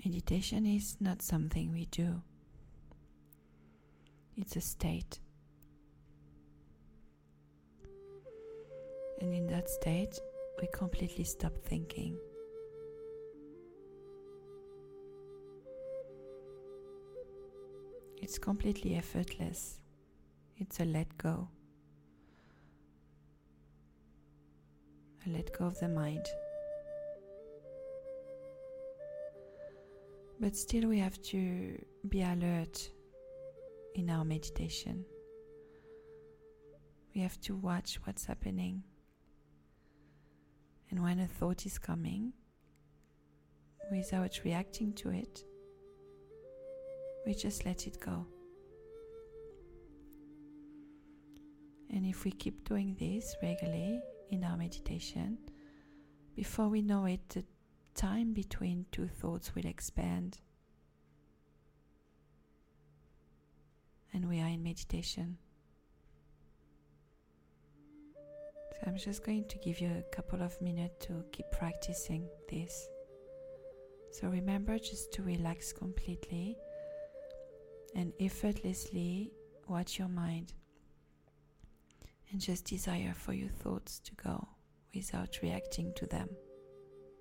Meditation is not something we do. It's a state. And in that state, we completely stop thinking. It's completely effortless. It's a let go. A let go of the mind. But still we have to be alert in our meditation. We have to watch what's happening. And when a thought is coming, without reacting to it, we just let it go. And if we keep doing this regularly in our meditation, before we know it, the time between two thoughts will expand. And we are in meditation. So I'm just going to give you a couple of minutes to keep practicing this. So remember just to relax completely and effortlessly watch your mind and just desire for your thoughts to go without reacting to them.